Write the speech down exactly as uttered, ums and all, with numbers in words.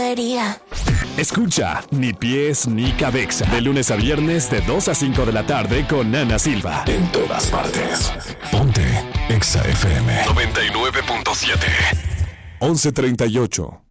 debería. Escucha Ni Pies Ni Cabeza de lunes a viernes de dos a cinco de la tarde con Ana Silva. En todas partes. Ponte Exa F M noventa y nueve punto siete. once treinta y ocho.